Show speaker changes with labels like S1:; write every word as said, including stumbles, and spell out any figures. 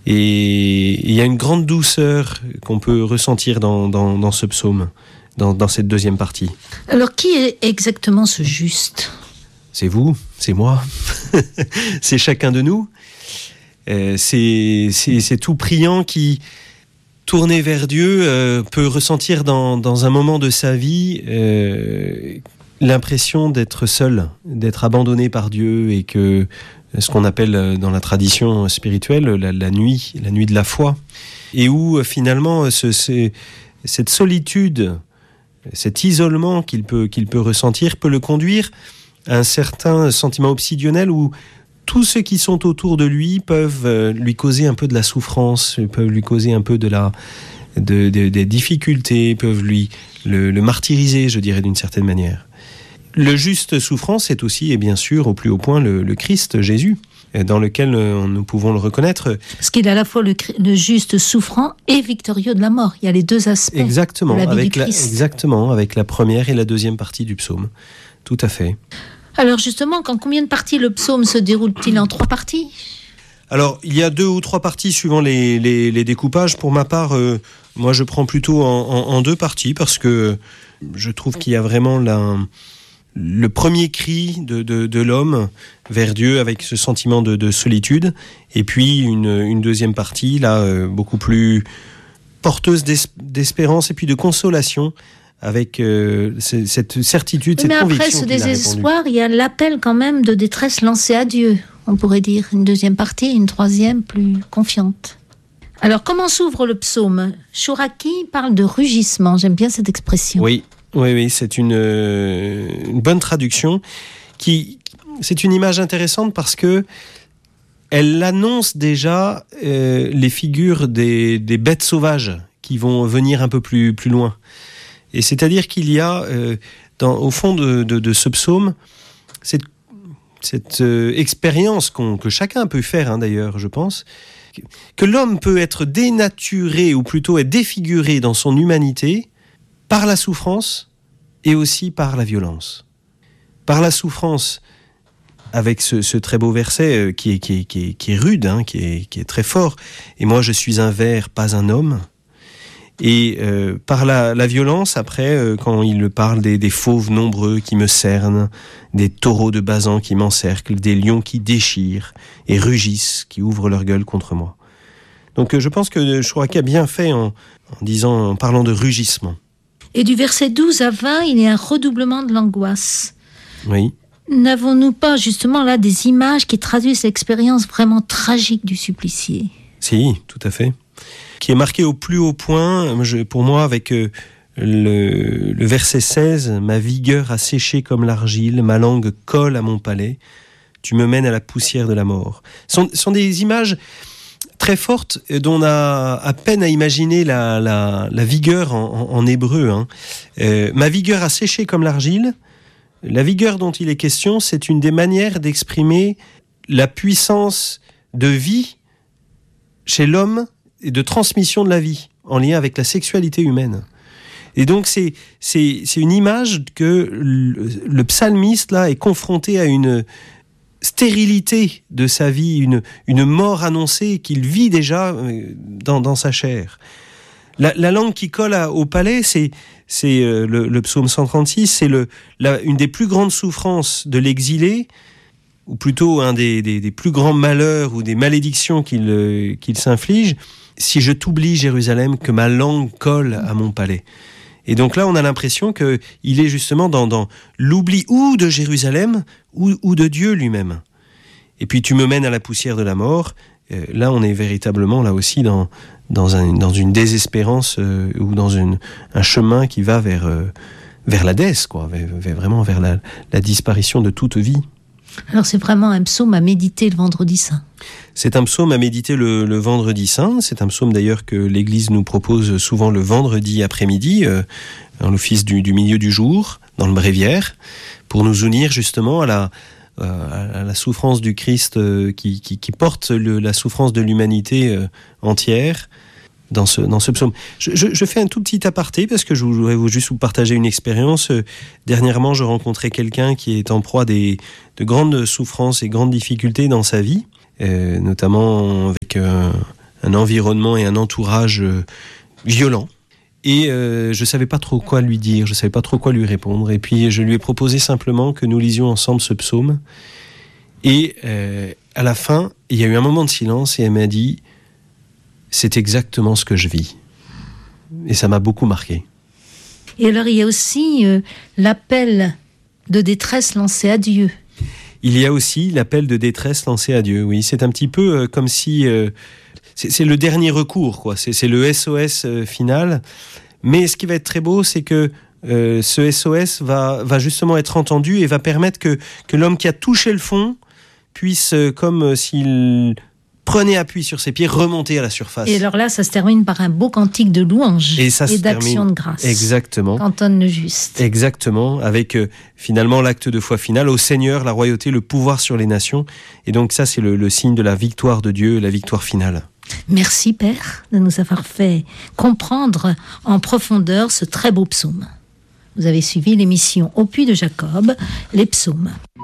S1: Et il y a une grande douceur qu'on peut ressentir dans, dans, dans ce psaume, dans, dans cette deuxième partie.
S2: Alors, qui est exactement ce juste ?
S1: C'est vous, c'est moi, c'est chacun de nous. Euh, c'est, c'est, c'est tout priant qui, tourné vers Dieu, euh, peut ressentir dans, dans un moment de sa vie euh, l'impression d'être seul, d'être abandonné par Dieu, et que ce qu'on appelle dans la tradition spirituelle la, la nuit, la nuit de la foi, et où finalement ce, ce, cette solitude, cet isolement qu'il peut, qu'il peut ressentir peut le conduire à un certain sentiment obsidionnel où tous ceux qui sont autour de lui peuvent lui causer un peu de la souffrance, peuvent lui causer un peu de la, de, de, des difficultés, peuvent lui le, le martyriser, je dirais, d'une certaine manière. Le juste souffrant, c'est aussi, et bien sûr, au plus haut point, le, le Christ, Jésus, dans lequel nous pouvons le reconnaître.
S2: Parce qu'il est à la fois le, le juste souffrant et victorieux de la mort. Il y a les deux aspects.
S1: Exactement,
S2: de la vie
S1: avec
S2: du
S1: la,
S2: Christ.
S1: exactement, avec la première et la deuxième partie du psaume. Tout à fait.
S2: Alors justement, en combien de parties le psaume se déroule-t-il ? En trois parties ?
S1: Alors, il y a deux ou trois parties suivant les, les, les découpages. Pour ma part, euh, moi, je prends plutôt en, en, en deux parties parce que je trouve qu'il y a vraiment la... le premier cri de, de, de l'homme vers Dieu avec ce sentiment de, de solitude, et puis une, une deuxième partie là euh, beaucoup plus porteuse d'es- d'espérance et puis de consolation avec euh, c- cette certitude, cette
S2: Mais
S1: conviction.
S2: après ce
S1: qu'il a
S2: désespoir, il y a l'appel quand même de détresse lancée à Dieu, on pourrait dire. Une deuxième partie, une troisième plus confiante. Alors comment s'ouvre le psaume ? Chouraki parle de rugissement, j'aime bien cette expression.
S1: Oui. Oui, oui, c'est une, euh, une bonne traduction. Qui, c'est une image intéressante parce que elle annonce déjà euh, les figures des, des bêtes sauvages qui vont venir un peu plus, plus loin. Et c'est-à-dire qu'il y a, euh, dans, au fond de, de, de ce psaume, cette, cette euh, expérience qu'on, que chacun peut faire, hein, d'ailleurs, je pense, que l'homme peut être dénaturé, ou plutôt être défiguré dans son humanité, par la souffrance et aussi par la violence. Par la souffrance, avec ce, ce très beau verset qui est, qui est, qui est, qui est rude, hein, qui est, qui est très fort. « Et moi, je suis un ver, pas un homme ». Et euh, par la, la violence, après, euh, quand il parle des, des fauves nombreux qui me cernent, des taureaux de Basan qui m'encerclent, des lions qui déchirent et rugissent, qui ouvrent leur gueule contre moi. Donc euh, je pense que Chouraki a bien fait en, en, disant, en parlant de rugissement.
S2: Et du verset douze à vingt, il y a un redoublement de l'angoisse.
S1: Oui.
S2: N'avons-nous pas justement là des images qui traduisent l'expérience vraiment tragique du supplicié ?
S1: Si, tout à fait. Qui est marqué au plus haut point, je, pour moi, avec euh, le, le verset seize, « Ma vigueur a séché comme l'argile, ma langue colle à mon palais, tu me mènes à la poussière de la mort. » Ce sont, sont des images très forte, dont on a à peine à imaginer la, la, la vigueur en, en, en hébreu. Hein. Euh, ma vigueur a séché comme l'argile. La vigueur dont il est question, c'est une des manières d'exprimer la puissance de vie chez l'homme et de transmission de la vie en lien avec la sexualité humaine. Et donc c'est, c'est, c'est une image que le, le psalmiste là, est confronté à une stérilité de sa vie, une, une mort annoncée qu'il vit déjà dans, dans sa chair. La, la langue qui colle à, au palais, c'est, c'est euh, le, le psaume cent trente-six, c'est le, la, une des plus grandes souffrances de l'exilé, ou plutôt un des, des, des plus grands malheurs ou des malédictions qu'il, euh, qu'il s'inflige. Si je t'oublie, Jérusalem, que ma langue colle à mon palais. Et donc là, on a l'impression qu'il est justement dans, dans l'oubli ou de Jérusalem ou, ou de Dieu lui-même. Et puis tu me mènes à la poussière de la mort. Euh, là, on est véritablement là aussi dans, dans, un, dans une désespérance euh, ou dans une, un chemin qui va vers, euh, vers la déesse, quoi, vers, vers, vraiment vers la, la disparition de toute vie.
S2: Alors c'est vraiment un psaume à méditer le vendredi saint.
S1: C'est un psaume à méditer le, le vendredi saint. C'est un psaume d'ailleurs que l'Église nous propose souvent le vendredi après-midi, euh, dans l'office du, du milieu du jour, dans le bréviaire, pour nous unir justement à la, euh, à la souffrance du Christ euh, qui, qui, qui porte le, la souffrance de l'humanité euh, entière dans ce, dans ce psaume. Je, je, je fais un tout petit aparté parce que je voudrais vous, juste vous partager une expérience. Euh, dernièrement, je rencontrais quelqu'un qui est en proie des, de grandes souffrances et grandes difficultés dans sa vie. Euh, notamment avec euh, un environnement et un entourage euh, violents. Et euh, je ne savais pas trop quoi lui dire, je ne savais pas trop quoi lui répondre. Et puis je lui ai proposé simplement que nous lisions ensemble ce psaume. Et euh, à la fin, il y a eu un moment de silence et elle m'a dit « C'est exactement ce que je vis ». Et ça m'a beaucoup marqué.
S2: Et alors il y a aussi euh, l'appel de détresse lancé à Dieu.
S1: Il y a aussi l'appel de détresse lancé à Dieu, oui. C'est un petit peu euh, comme si... Euh, c'est, c'est le dernier recours, quoi. C'est, c'est le S O S euh, final. Mais ce qui va être très beau, c'est que euh, ce S O S va, va justement être entendu et va permettre que, que l'homme qui a touché le fond puisse, euh, comme s'il prenait appui sur ses pieds, remonter à la surface.
S2: Et alors là, ça se termine par un beau cantique de louange et,
S1: ça
S2: et d'action termine... de grâce.
S1: Exactement.
S2: Cantonne le juste.
S1: Exactement, avec euh, finalement l'acte de foi final, au Seigneur, la royauté, le pouvoir sur les nations. Et donc ça, c'est le, le signe de la victoire de Dieu, la victoire finale.
S2: Merci Père de nous avoir fait comprendre en profondeur ce très beau psaume. Vous avez suivi l'émission Au Puy de Jacob, les psaumes.